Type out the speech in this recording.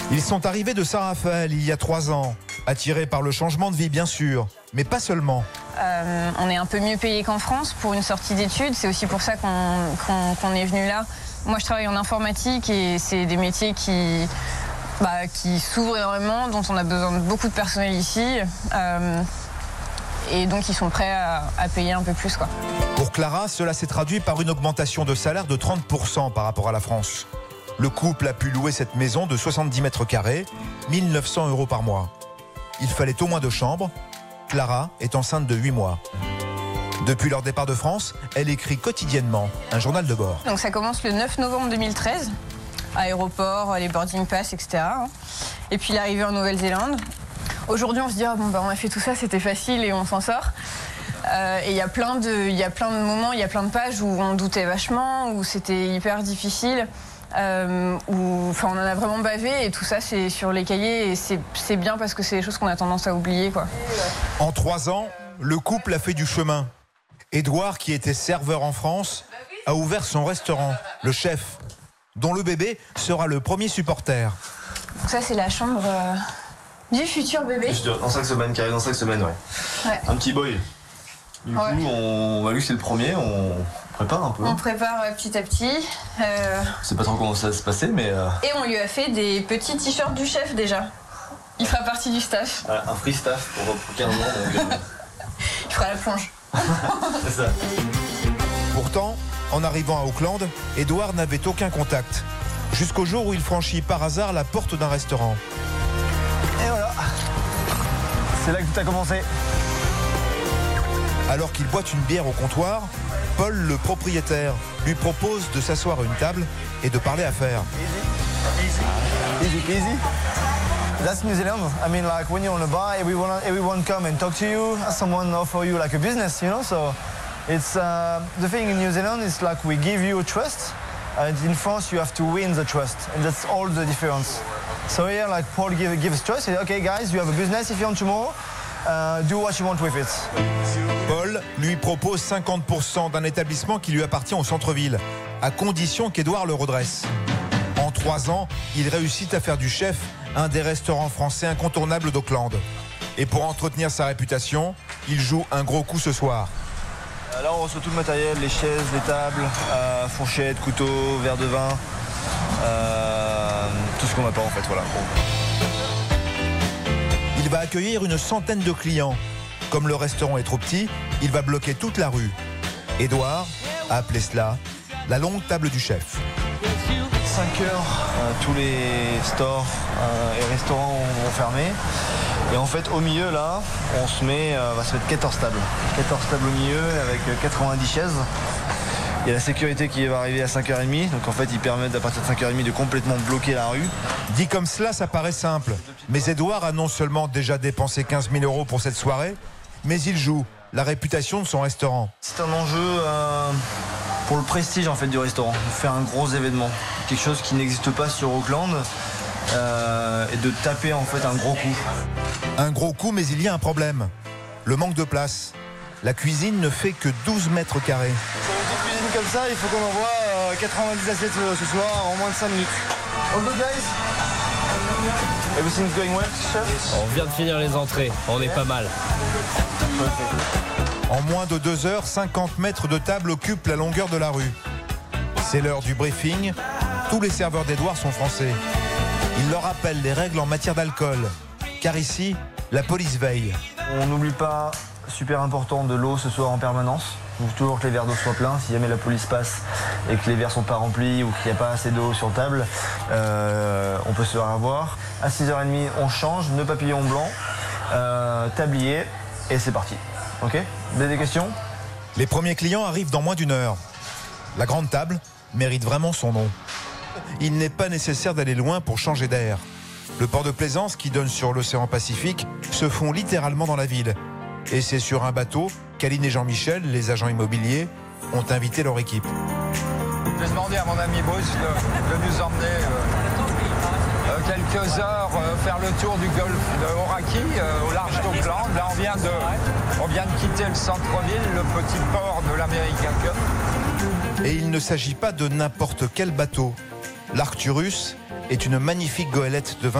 Ils sont arrivés de Saint-Raphaël il y a 3 ans, attirés par le changement de vie bien sûr, mais pas seulement. On est un peu mieux payé qu'en France pour une sortie d'études, c'est aussi pour ça qu'on est venu là. Moi je travaille en informatique et c'est des métiers qui s'ouvrent énormément, dont on a besoin de beaucoup de personnel ici. Et donc ils sont prêts à payer un peu plus, quoi. Pour Clara, cela s'est traduit par une augmentation de salaire de 30% par rapport à la France. Le couple a pu louer cette maison de 70 mètres carrés, 1 900 € par mois. Il fallait au moins 2 chambres. Clara est enceinte de 8 mois. Depuis leur départ de France, elle écrit quotidiennement un journal de bord. Donc ça commence le 9 novembre 2013, aéroport, les boarding pass, etc. Et puis l'arrivée en Nouvelle-Zélande. Aujourd'hui, on se dit on a fait tout ça, c'était facile et on s'en sort. Et il y a plein de moments, il y a plein de pages où on doutait vachement, où c'était hyper difficile, où on en a vraiment bavé et tout ça c'est sur les cahiers et c'est bien parce que c'est des choses qu'on a tendance à oublier, quoi. En 3 ans, le couple a fait du chemin. Édouard, qui était serveur en France, a ouvert son restaurant, Le Chef, dont le bébé sera le premier supporter. Ça c'est la chambre du futur bébé. Dans 5 semaines, carré dans 5 semaines, ouais. Un petit boy. Du coup, lui c'est le premier, on prépare un peu. On prépare petit à petit. Je sais pas trop comment ça va se passer, mais... Et on lui a fait des petits t-shirts du chef déjà. Il fera partie du staff. Voilà, un free staff pour 15 ans. Donc, il fera la plonge. C'est ça. Pourtant, en arrivant à Auckland, Édouard n'avait aucun contact. Jusqu'au jour où il franchit par hasard la porte d'un restaurant. Et voilà. C'est là que tout a commencé. Alors qu'il boit une bière au comptoir, Paul, le propriétaire, lui propose de s'asseoir à une table et de parler affaires. Easy. That's New Zealand. I mean, like when you're on a bar, everyone come and talk to you. Someone offer you like a business, you know. So it's the thing in New Zealand is like we give you trust, and in France you have to win the trust, and that's all the difference. So here, like Paul gives trust. He said, okay, guys, you have a business if you want tomorrow. Do what you want with it. Paul lui propose 50% d'un établissement qui lui appartient au centre-ville, à condition qu'Édouard le redresse. En 3 ans, il réussit à faire du Chef un des restaurants français incontournables d'Auckland. Et pour entretenir sa réputation, il joue un gros coup ce soir. Là, on reçoit tout le matériel, les chaises, les tables, fourchettes, couteaux, verres de vin, tout ce qu'on n'a pas en fait, voilà. Il va accueillir une centaine de clients. Comme le restaurant est trop petit, il va bloquer toute la rue. Édouard a appelé cela la longue table du chef. 5 heures, tous les stores et restaurants vont fermer. Et en fait, au milieu, là, on se va se mettre 14 tables. 14 tables au milieu avec 90 chaises. Il y a la sécurité qui va arriver à 5h30. Donc en fait, ils permettent à partir de 5h30 de complètement bloquer la rue. Dit comme cela, ça paraît simple. Mais Édouard a non seulement déjà dépensé 15 000 € pour cette soirée, mais il joue la réputation de son restaurant. C'est un enjeu pour le prestige en fait du restaurant. Faire un gros événement, quelque chose qui n'existe pas sur Auckland, et de taper en fait un gros coup. Un gros coup, mais il y a un problème. Le manque de place. La cuisine ne fait que 12 mètres carrés. Sur une petite cuisine comme ça, il faut qu'on envoie 90 assiettes ce soir en moins de 5 minutes. All good, guys? Everything's going well, chef? On vient de finir les entrées, on est pas mal. En moins de 2 heures, 50 mètres de table occupent la longueur de la rue. C'est l'heure du briefing. Tous les serveurs d'Édouard sont français. Il leur rappelle les règles en matière d'alcool. Car ici, la police veille. On n'oublie pas, super important, de l'eau ce soir en permanence. Il faut toujours que les verres d'eau soient pleins. Si jamais la police passe et que les verres sont pas remplis ou qu'il n'y a pas assez d'eau sur table, on peut se faire avoir. À 6h30, on change, nœud papillon blanc, tablier et c'est parti. Ok? Vous avez des questions? Les premiers clients arrivent dans moins d'1 heure. La grande table mérite vraiment son nom. Il n'est pas nécessaire d'aller loin pour changer d'air. Le port de Plaisance, qui donne sur l'océan Pacifique, se fond littéralement dans la ville. Et c'est sur un bateau qu'Aline et Jean-Michel, les agents immobiliers, ont invité leur équipe. J'ai demandé à mon ami Bruce de nous emmener quelques heures faire le tour du golfe de Hauraki, au large d'Auckland. Là, on vient de quitter le centre-ville, le petit port de l'American Cup. Et il ne s'agit pas de n'importe quel bateau. L'Arcturus est une magnifique goélette de 20